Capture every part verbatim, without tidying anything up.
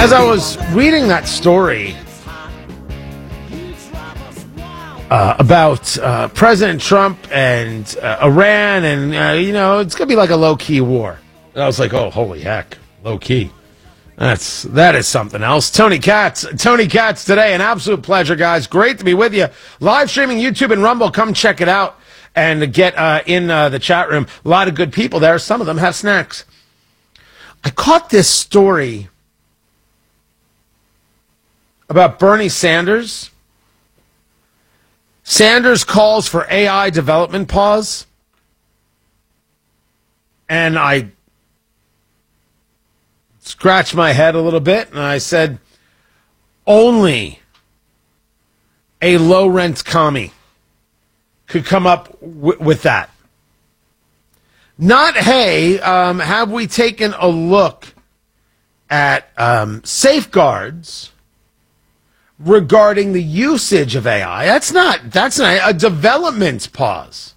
As I was reading that story uh, about uh, President Trump and uh, Iran, and, uh, you know, it's going to be like a low-key war. And I was like, oh, holy heck, low-key. That's, that is something else. Tony Katz, Tony Katz today, an absolute pleasure, guys. Great to be with you. Live streaming YouTube and Rumble. Come check it out and get uh, in uh, the chat room. A lot of good people there. Some of them have snacks. I caught this story about Bernie Sanders. Sanders calls for A I development pause. And I scratched my head a little bit, and I said, only a low-rent commie could come up w- with that. Not, hey, um, have we taken a look at um, safeguards regarding the usage of A I? That's not, that's not a development pause.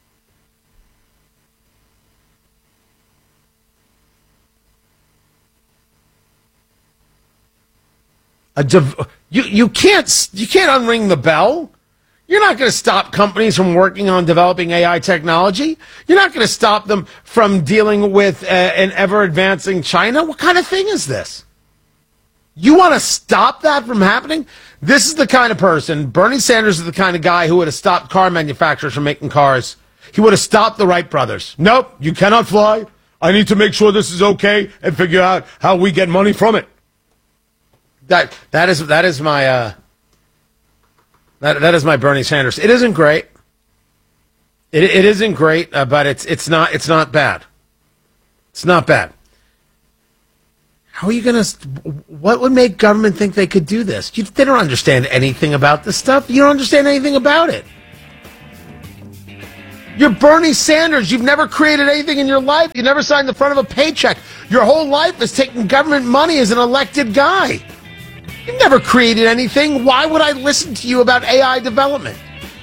A dev- you you can't you can't unring the bell. You're not going to stop companies from working on developing A I technology. You're not going to stop them from dealing with uh, an ever-advancing China. What kind of thing is this? You want to stop that from happening? This is the kind of person, Bernie Sanders is the kind of guy who would have stopped car manufacturers from making cars. He would have stopped the Wright brothers. Nope, you cannot fly. I need to make sure this is okay and figure out how we get money from it. That that is that is my uh, that that is my Bernie Sanders. It isn't great. It it isn't great, uh, but it's it's not it's not bad. It's not bad. How are you gonna? What would make government think they could do this? You, they don't understand anything about this stuff. You don't understand anything about it. You're Bernie Sanders. You've never created anything in your life. You never signed the front of a paycheck. Your whole life is taking government money as an elected guy. You've never created anything. Why would I listen to you about A I development?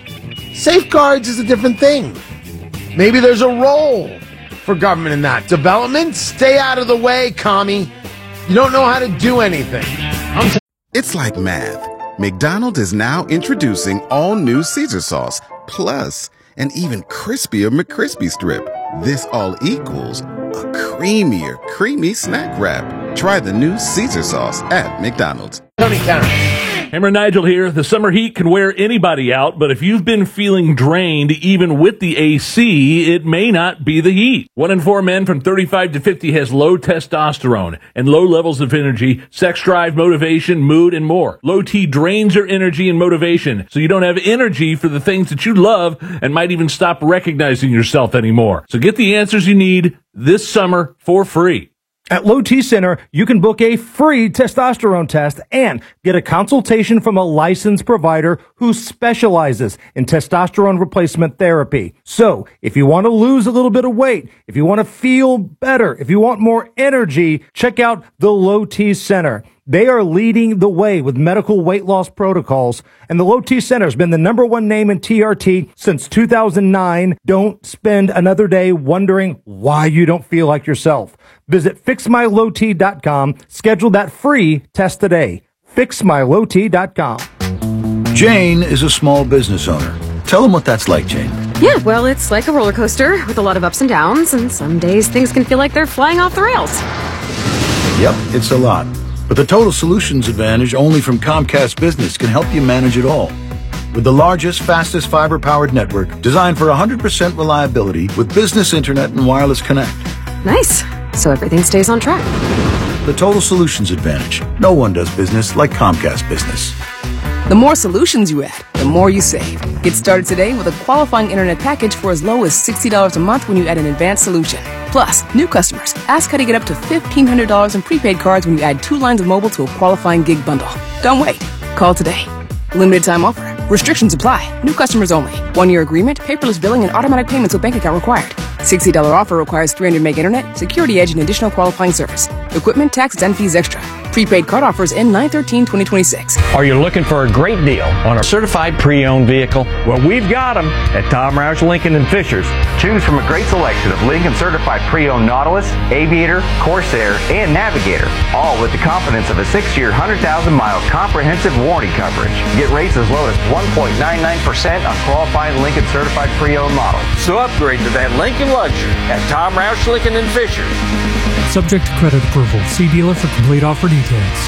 Safeguards is a different thing. Maybe there's a role for government in that. Development, stay out of the way, commie. You don't know how to do anything. I'm t- It's like math. McDonald's is now introducing all new Caesar sauce, plus an even crispier McCrispy strip. This all equals a creamier, creamy snack wrap. Try the new Caesar sauce at McDonald's. Tony Katz. Hammer Nigel here. The summer heat can wear anybody out, but if you've been feeling drained even with the A C, it may not be the heat. One in four men from thirty-five to fifty has low testosterone and low levels of energy, sex drive, motivation, mood, and more. Low T drains your energy and motivation, so you don't have energy for the things that you love and might even stop recognizing yourself anymore. So get the answers you need this summer for free. At Low T Center, you can book a free testosterone test and get a consultation from a licensed provider who specializes in testosterone replacement therapy. So, if you want to lose a little bit of weight, if you want to feel better, if you want more energy, check out the Low T Center. They are leading the way with medical weight loss protocols, and the Low T Center has been the number one name in T R T since two thousand nine. Don't spend another day wondering why you don't feel like yourself. Visit fix my low t dot com. Schedule that free test today. fix my low t dot com. Jane is a small business owner. Tell them what that's like, Jane. Yeah, well, it's like a roller coaster with a lot of ups and downs, and some days things can feel like they're flying off the rails. Yep, it's a lot. But the Total Solutions Advantage only from Comcast Business can help you manage it all. With the largest, fastest fiber-powered network designed for one hundred percent reliability with business internet and wireless connect. Nice. So everything stays on track. The Total Solutions Advantage. No one does business like Comcast Business. The more solutions you add, the more you save. Get started today with a qualifying internet package for as low as sixty dollars a month when you add an advanced solution. Plus, new customers, ask how to get up to fifteen hundred dollars in prepaid cards when you add two lines of mobile to a qualifying gig bundle. Don't wait. Call today. Limited time offer. Restrictions apply. New customers only. One-year agreement, paperless billing, and automatic payments with bank account required. sixty dollars offer requires three hundred meg internet, security edge, and additional qualifying service. Equipment, taxes, and fees extra. Prepaid card offers end nine thirteen twenty twenty-six. Are you looking for a great deal on a certified pre-owned vehicle? Well, we've got them at Tom Roush Lincoln and Fishers. Choose from a great selection of Lincoln certified pre-owned Nautilus, Aviator, Corsair, and Navigator, all with the confidence of a six-year, one hundred thousand mile comprehensive warranty coverage. Get rates as low as one point nine nine percent on qualifying Lincoln certified pre-owned models. So upgrade to that Lincoln luxury at Tom Roush Lincoln and Fishers. Subject to credit approval. See dealer for complete offer details.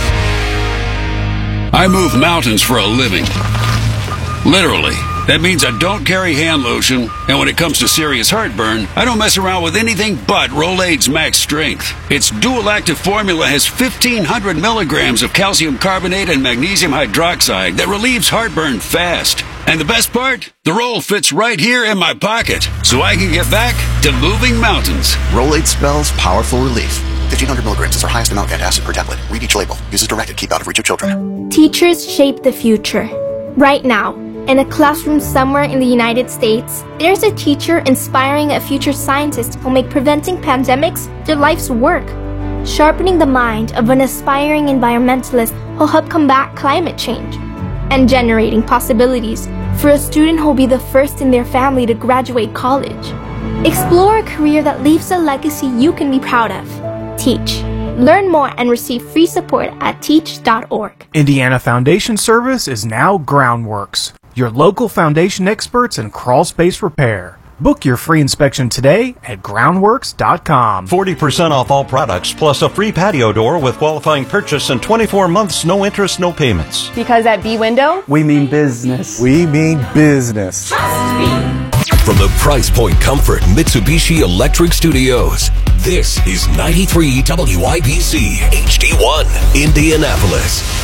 I move mountains for a living. Literally. That means I don't carry hand lotion, and when it comes to serious heartburn, I don't mess around with anything but Rolaids Max Strength. Its dual-active formula has fifteen hundred milligrams of calcium carbonate and magnesium hydroxide that relieves heartburn fast. And the best part? The roll fits right here in my pocket, so I can get back to moving mountains. Rolaids spells powerful relief. fifteen hundred milligrams is our highest amount antacid per tablet. Read each label. Use as directed. Keep out of reach of children. Teachers shape the future. Right now, in a classroom somewhere in the United States, there's a teacher inspiring a future scientist who'll make preventing pandemics their life's work. Sharpening the mind of an aspiring environmentalist who'll help combat climate change. And generating possibilities for a student who'll be the first in their family to graduate college. Explore a career that leaves a legacy you can be proud of. Teach. Learn more and receive free support at teach dot org. Indiana Foundation Service is now Groundworks, your local foundation experts in crawl space repair. Book your free inspection today at groundworks dot com. forty percent off all products, plus a free patio door with qualifying purchase and twenty-four months, no interest, no payments. Because at B-Window, we mean business. We mean business. Trust me. From the Price Point Comfort Mitsubishi Electric Studios, this is ninety-three W I B C H D one, Indianapolis.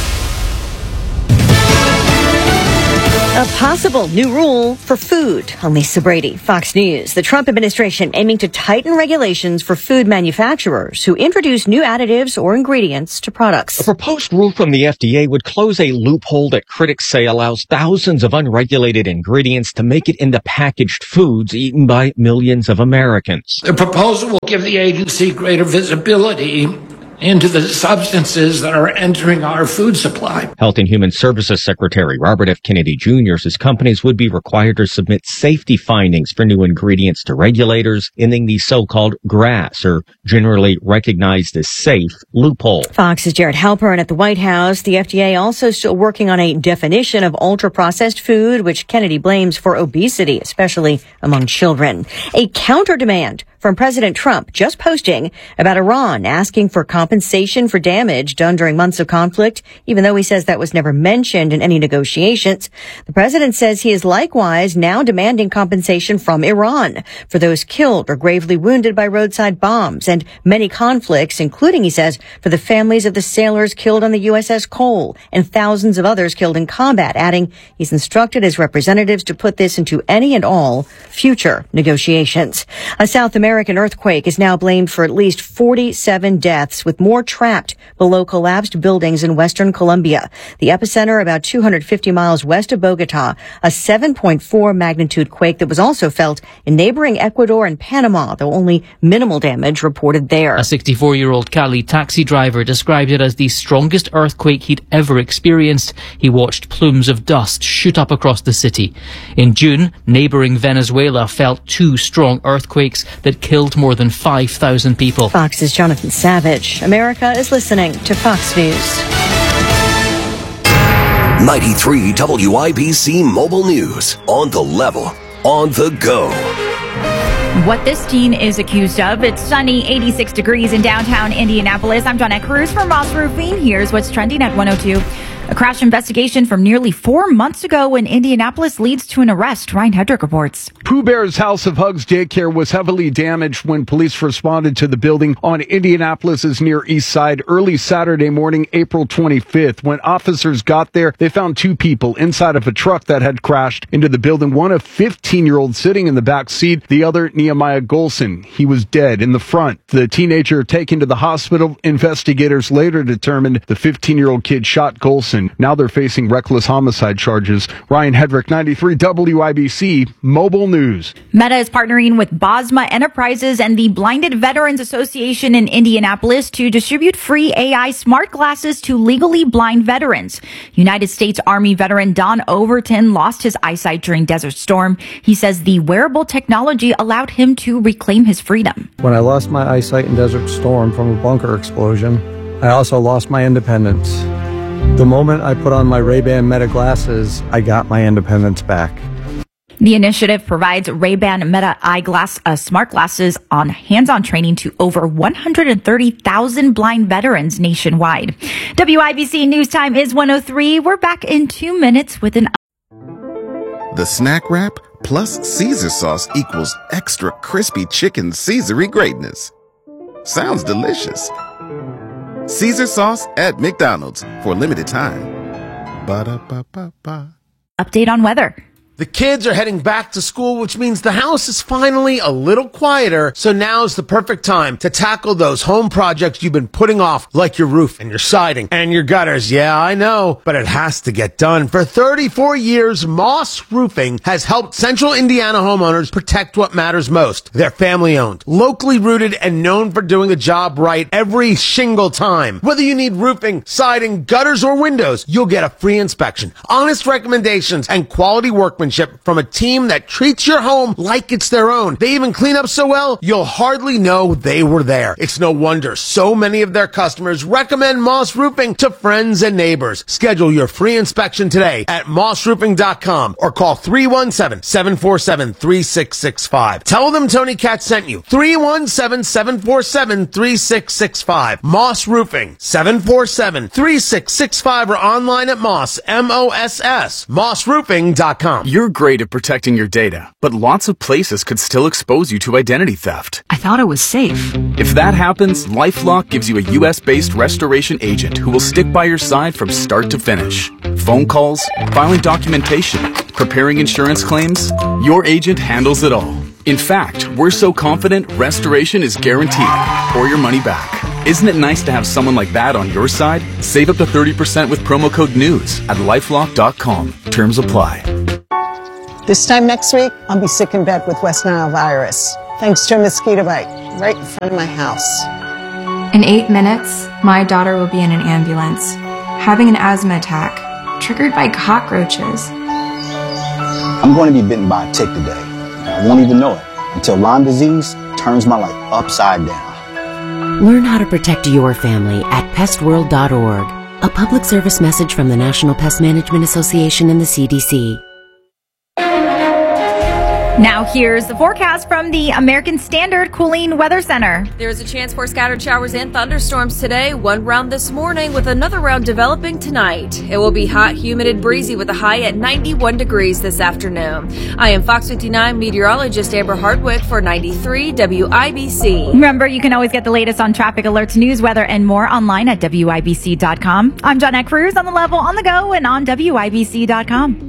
A possible new rule for food. I'm Lisa Brady, Fox News. The Trump administration aiming to tighten regulations for food manufacturers who introduce new additives or ingredients to products. A proposed rule from the F D A would close a loophole that critics say allows thousands of unregulated ingredients to make it into packaged foods eaten by millions of Americans. The proposal will give the agency greater visibility into the substances that are entering our food supply. Health and Human Services Secretary Robert F. Kennedy Junior says companies would be required to submit safety findings for new ingredients to regulators, ending the so-called GRAS, or generally recognized as safe, loophole. Fox's Jared Halpern at the White House. The F D A also still working on a definition of ultra-processed food, which Kennedy blames for obesity, especially among children. A counter-demand from President Trump just posting about Iran asking for compensation for damage done during months of conflict, even though he says that was never mentioned in any negotiations. The president says he is likewise now demanding compensation from Iran for those killed or gravely wounded by roadside bombs and many conflicts, including, he says, for the families of the sailors killed on the U S S Cole and thousands of others killed in combat, adding he's instructed his representatives to put this into any and all future negotiations. A South American American earthquake is now blamed for at least forty-seven deaths, with more trapped below collapsed buildings in western Colombia. The epicenter about two hundred fifty miles west of Bogota, a seven point four magnitude quake that was also felt in neighboring Ecuador and Panama, though only minimal damage reported there. A sixty-four-year-old Cali taxi driver described it as the strongest earthquake he'd ever experienced. He watched plumes of dust shoot up across the city. In June, neighboring Venezuela felt two strong earthquakes that killed more than five thousand people. Fox's Jonathan Savage. America is listening to Fox News. ninety-three W I B C Mobile News. On the level. On the go. What this teen is accused of. It's sunny, eighty-six degrees in downtown Indianapolis. I'm Donna Cruz from Moss Roofing. Here's what's trending at one oh two. A crash investigation from nearly four months ago in Indianapolis leads to an arrest. Ryan Hedrick reports. Pooh Bear's House of Hugs daycare was heavily damaged when police responded to the building on Indianapolis's Near East Side early Saturday morning, April twenty-fifth. When officers got there, they found two people inside of a truck that had crashed into the building. One a fifteen-year-old sitting in the back seat, the other Nehemiah Golson. He was dead in the front. The teenager taken to the hospital. Investigators later determined the fifteen-year-old kid shot Golson prison. Now they're facing reckless homicide charges. Ryan Hedrick, ninety-three W I B C, Mobile News. Meta is partnering with Bosma Enterprises and the Blinded Veterans Association in Indianapolis to distribute free A I smart glasses to legally blind veterans. United States Army veteran Don Overton lost his eyesight during Desert Storm. He says the wearable technology allowed him to reclaim his freedom. When I lost my eyesight in Desert Storm from a bunker explosion, I also lost my independence. The moment I put on my Ray-Ban Meta glasses, I got my independence back. The initiative provides Ray-Ban Meta eyeglass uh, smart glasses on hands-on training to over one hundred thirty thousand blind veterans nationwide. W I B C News Time is one oh three. We're back in two minutes with an... The snack wrap plus Caesar sauce equals extra crispy chicken Caesary greatness. Sounds delicious. Caesar sauce at McDonald's for a limited time. Ba-da-ba-ba-ba. Update on weather. The kids are heading back to school, which means the house is finally a little quieter, so now's the perfect time to tackle those home projects you've been putting off, like your roof and your siding and your gutters. Yeah, I know, but it has to get done. For thirty-four years, Moss Roofing has helped Central Indiana homeowners protect what matters most. They're family-owned, locally rooted, and known for doing the job right every single time. Whether you need roofing, siding, gutters, or windows, you'll get a free inspection, honest recommendations, and quality workmanship from a team that treats your home like it's their own. They even clean up so well, you'll hardly know they were there. It's no wonder so many of their customers recommend Moss Roofing to friends and neighbors. Schedule your free inspection today at moss roofing dot com or call three one seven, seven four seven, three six six five. Tell them Tony Katz sent you. three one seven, seven four seven, three six six five. Moss Roofing, seven four seven, three six six five, or online at Moss, M O S S, moss roofing dot com. You're great at protecting your data, but lots of places could still expose you to identity theft. I thought it was safe. If that happens, LifeLock gives you a U S-based restoration agent who will stick by your side from start to finish. Phone calls, filing documentation, preparing insurance claims, your agent handles it all. In fact, we're so confident restoration is guaranteed or your money back. Isn't it nice to have someone like that on your side? Save up to thirty percent with promo code NEWS at lifelock dot com. Terms apply. This time next week, I'll be sick in bed with West Nile virus, thanks to a mosquito bite right in front of my house. In eight minutes, my daughter will be in an ambulance, having an asthma attack, triggered by cockroaches. I'm going to be bitten by a tick today. I won't even know it until Lyme disease turns my life upside down. Learn how to protect your family at pest world dot org. A public service message from the National Pest Management Association and the C D C. Now here's the forecast from the American Standard Cooling Weather Center. There's a chance for scattered showers and thunderstorms today. One round this morning with another round developing tonight. It will be hot, humid, and breezy with a high at ninety-one degrees this afternoon. I am Fox fifty-nine meteorologist Amber Hardwick for ninety-three W I B C. Remember, you can always get the latest on traffic alerts, news, weather, and more online at W I B C dot com. I'm John Cruz on the level, on the go, and on W I B C dot com.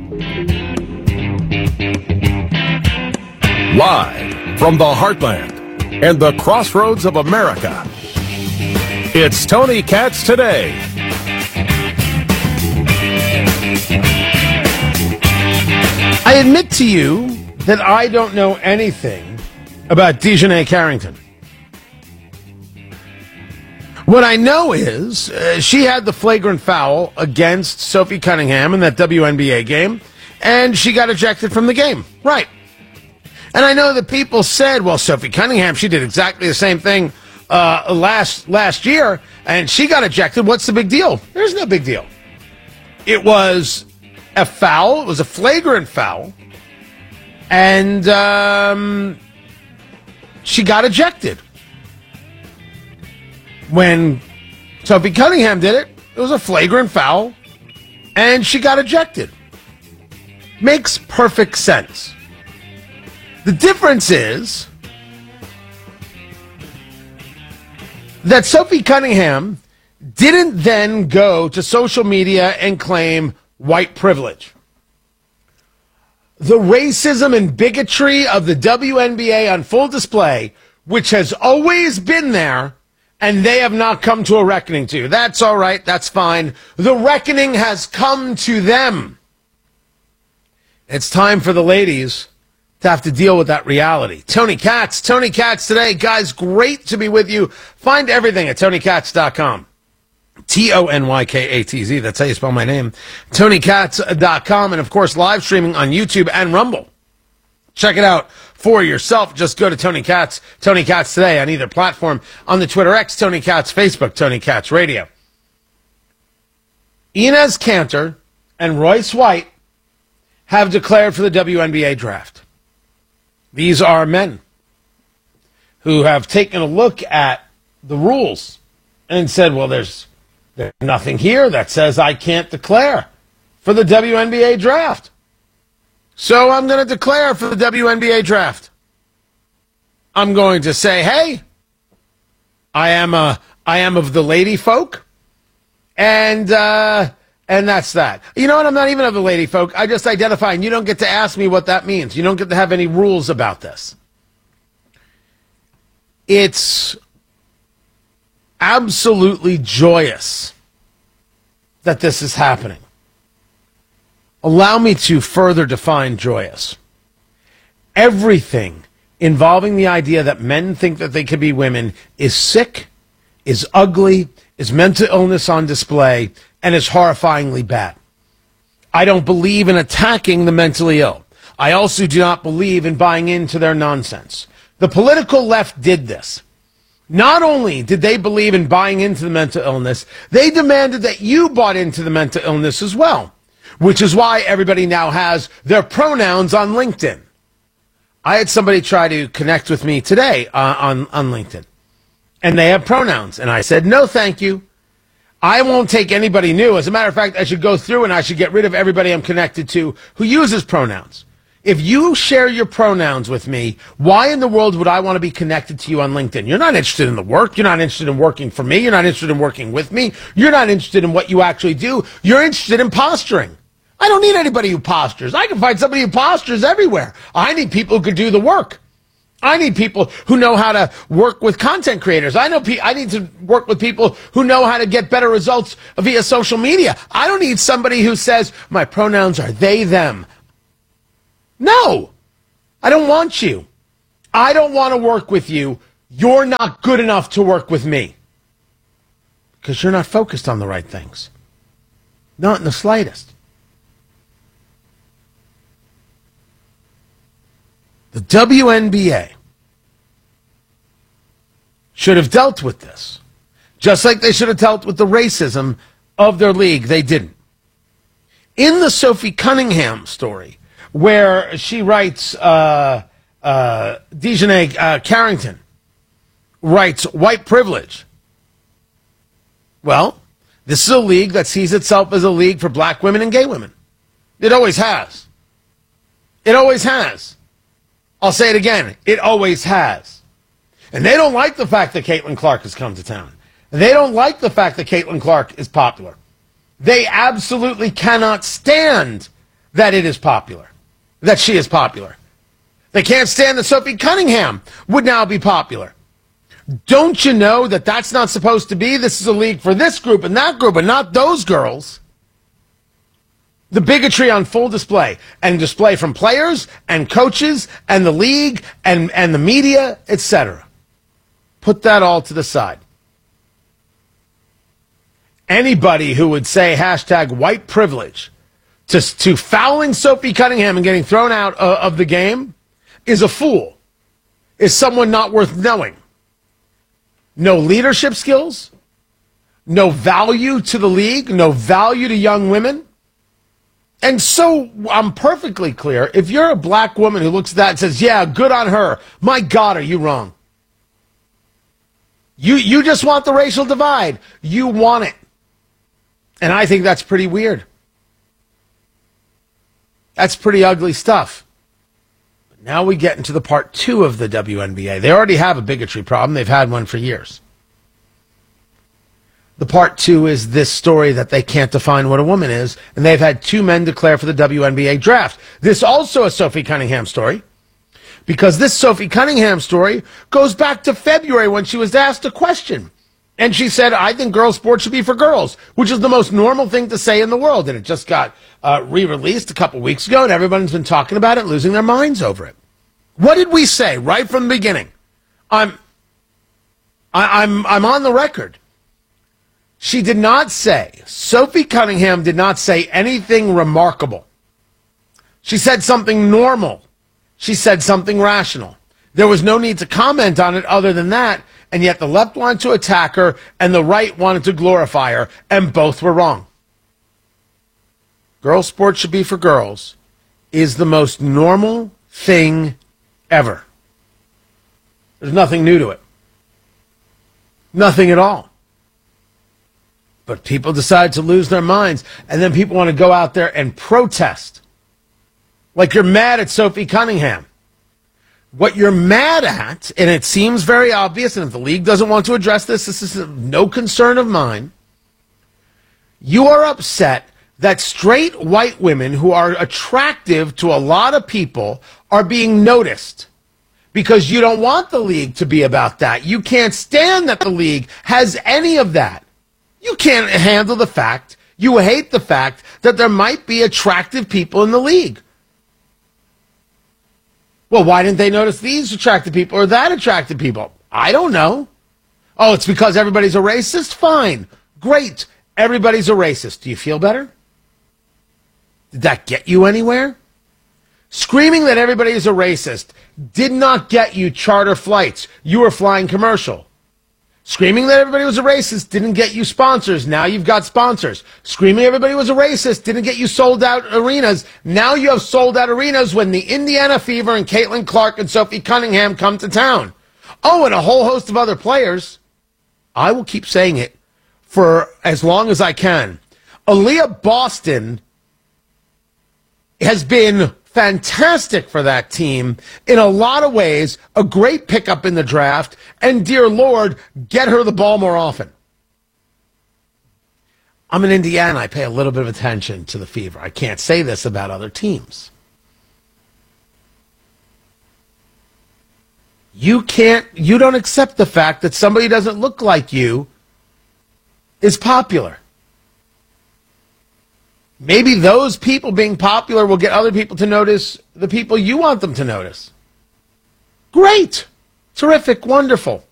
Live from the heartland and the crossroads of America, it's Tony Katz Today. I admit to you that I don't know anything about Dejanay Carrington. What I know is uh, she had the flagrant foul against Sophie Cunningham in that W N B A game, and she got ejected from the game. Right. And I know that people said, well, Sophie Cunningham, she did exactly the same thing uh, last last year, and she got ejected. What's the big deal? There's no big deal. It was a foul. It was a flagrant foul. And um, she got ejected. When Sophie Cunningham did it, it was a flagrant foul, and she got ejected. Makes perfect sense. The difference is that Sophie Cunningham didn't then go to social media and claim white privilege. The racism and bigotry of the W N B A on full display, which has always been there and they have not come to a reckoning to you. That's all right. That's fine. The reckoning has come to them. It's time for the ladies to have to deal with that reality. Tony Katz, Tony Katz today. Guys, great to be with you. Find everything at tony katz dot com. T O N Y K A T Z. That's how you spell my name. tony katz dot com. And, of course, live streaming on YouTube and Rumble. Check it out for yourself. Just go to Tony Katz, Tony Katz today on either platform. On the Twitter X, Tony Katz, Facebook, Tony Katz Radio. Enes Kanter and Royce White have declared for the W N B A draft. These are men who have taken a look at the rules and said, well, there's, there's nothing here that says I can't declare for the W N B A draft. So I'm going to declare for the W N B A draft. I'm going to say, hey, I am a, I am of the lady folk, and uh, and that's that. You know what? I'm not even of the lady folk. I just identify, and you don't get to ask me what that means. You don't get to have any rules about this. It's absolutely joyous that this is happening. Allow me to further define joyous. Everything involving the idea that men think that they can be women is sick, is ugly, is mental illness on display, and is horrifyingly bad. I don't believe in attacking the mentally ill. I also do not believe in buying into their nonsense. The political left did this. Not only did they believe in buying into the mental illness, they demanded that you bought into the mental illness as well, which is why everybody now has their pronouns on LinkedIn. I had somebody try to connect with me today uh, on, on LinkedIn, and they have pronouns, and I said, no, thank you. I won't take anybody new. As a matter of fact, I should go through and I should get rid of everybody I'm connected to who uses pronouns. If you share your pronouns with me, why in the world would I want to be connected to you on LinkedIn? You're not interested in the work. You're not interested in working for me. You're not interested in working with me. You're not interested in what you actually do. You're interested in posturing. I don't need anybody who postures. I can find somebody who postures everywhere. I need people who can do the work. I need people who know how to work with content creators. I know pe- I need to work with people who know how to get better results via social media. I don't need somebody who says, my pronouns are they, them. No, I don't want you. I don't want to work with you. You're not good enough to work with me because you're not focused on the right things. Not in the slightest. The W N B A should have dealt with this, just like they should have dealt with the racism of their league. They didn't. In the Sophie Cunningham story, where she writes, uh, uh, Dejanay uh, Carrington writes white privilege. Well, this is a league that sees itself as a league for black women and gay women. It always has. It always has. I'll say it again. It always has. And they don't like the fact that Caitlin Clark has come to town. They don't like the fact that Caitlin Clark is popular. They absolutely cannot stand that it is popular, that she is popular. They can't stand that Sophie Cunningham would now be popular. Don't you know that that's not supposed to be? This is a league for this group and that group and not those girls. The bigotry on full display, and display from players and coaches and the league and, and the media, et cetera. Put that all to the side. Anybody who would say hashtag white privilege to, to fouling Sophie Cunningham and getting thrown out uh, of the game is a fool, is someone not worth knowing. No leadership skills, no value to the league, no value to young women. And so I'm perfectly clear. If you're a black woman who looks at that and says, yeah, good on her, my God, are you wrong? You, you just want the racial divide. You want it. And I think that's pretty weird. That's pretty ugly stuff. But now we get into the part two of the W N B A. They already have a bigotry problem. They've had one for years. The part two is this story that they can't define what a woman is, and they've had two men declare for the W N B A draft. This also a Sophie Cunningham story, because this Sophie Cunningham story goes back to February when she was asked a question. And she said, I think girls' sports should be for girls, which is the most normal thing to say in the world. And it just got uh, re-released a couple weeks ago, and everyone's been talking about it, losing their minds over it. What did we say right from the beginning? I'm, I, I'm, I'm on the record. She did not say, Sophie Cunningham did not say anything remarkable. She said something normal. She said something rational. There was no need to comment on it other than that, and yet the left wanted to attack her and the right wanted to glorify her, and both were wrong. Girls' sports should be for girls is the most normal thing ever. There's nothing new to it. Nothing at all. But people decide to lose their minds, and then people want to go out there and protest. Like you're mad at Sophie Cunningham. What you're mad at, and it seems very obvious, and if the league doesn't want to address this, this is no concern of mine. You are upset that straight white women who are attractive to a lot of people are being noticed because you don't want the league to be about that. You can't stand that the league has any of that. You can't handle the fact, you hate the fact that there might be attractive people in the league. Well, why didn't they notice these attractive people or that attractive people? I don't know. Oh, it's because everybody's a racist? Fine. Great. Everybody's a racist. Do you feel better? Did that get you anywhere? Screaming that everybody is a racist did not get you charter flights. You were flying commercial. Screaming that everybody was a racist didn't get you sponsors. Now you've got sponsors. Screaming everybody was a racist didn't get you sold out arenas. Now you have sold out arenas when the Indiana Fever and Caitlin Clark and Sophie Cunningham come to town. Oh, and a whole host of other players. I will keep saying it for as long as I can. Aaliyah Boston has been fantastic for that team in a lot of ways, a great pickup in the draft, and dear Lord, get her the ball more often. I'm in Indiana. I pay a little bit of attention to the Fever. I can't say this about other teams. You can't, you don't accept the fact that somebody doesn't look like you is popular. Maybe those people being popular will get other people to notice the people you want them to notice. Great. Terrific. Wonderful.